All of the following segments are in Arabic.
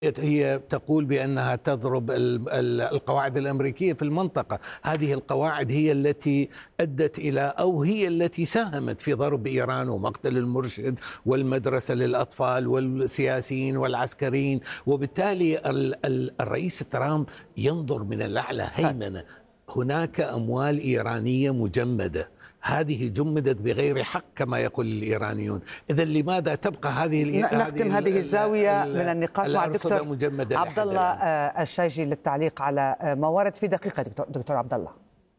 هي تقول بأنها تضرب القواعد الأمريكية في المنطقة. هذه القواعد هي التي أدت إلى، أو هي التي ساهمت في ضرب إيران ومقتل المرشد والمدرسة للأطفال والسياسيين والعسكريين. وبالتالي الرئيس ترامب ينظر من الأعلى هيمنة. هناك أموال إيرانية مجمدة، هذه جمدت بغير حق كما يقول الإيرانيون. إذا لماذا تبقى نختم هذه الزاوية من النقاش مع الدكتور عبد الله الشايجي للتعليق على ما ورد في دقيقة. دكتور عبد الله،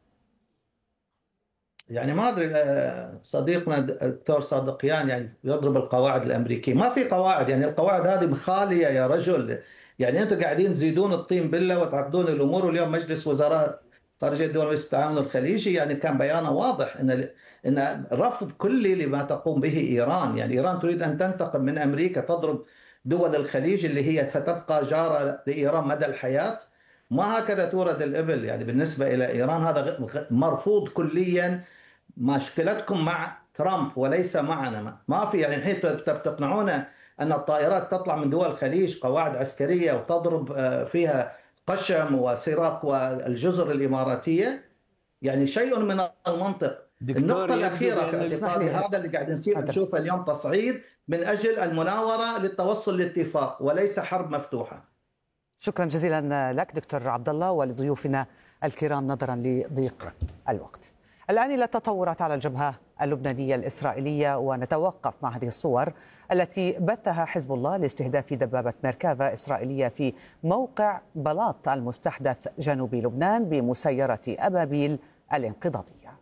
يعني ما ادري، صديقنا الدكتور صادقيان يعني يضرب القواعد الامريكيه. ما في قواعد، يعني القواعد هذه خاليه يا رجل. يعني انتم قاعدين تزيدون الطين بله وتعقدون الامور. واليوم مجلس وزراء خارجيه الدول مجلس التعاون الخليجي يعني كان بيانه واضح ان رفض كلي لما تقوم به ايران. يعني ايران تريد ان تنتقم من امريكا، تضرب دول الخليج اللي هي ستبقى جاره لايران مدى الحياه. ما هكذا تورد الإبل يعني بالنسبة إلى إيران. هذا مرفوض كليا. مشكلتكم مع ترامب وليس معنا. ما في يعني الحين تقنعونا أن الطائرات تطلع من دول الخليج قواعد عسكرية وتضرب فيها قشم وسراق والجزر الإماراتية. يعني شيء من المنطق. النقطة الأخيرة في اعتقادي هذا اللي قاعد نصير نشوفه اليوم تصعيد من أجل المناورة للتوصل لاتفاق وليس حرب مفتوحة. شكرا جزيلا لك دكتور عبد الله ولضيوفنا الكرام نظرا لضيق الوقت. الآن إلى التطورات على الجبهة اللبنانية الإسرائيلية، ونتوقف مع هذه الصور التي بثها حزب الله لاستهداف دبابة ميركافا إسرائيلية في موقع بلاط المستحدث جنوب لبنان بمسيرة أبابيل الانقضاضية.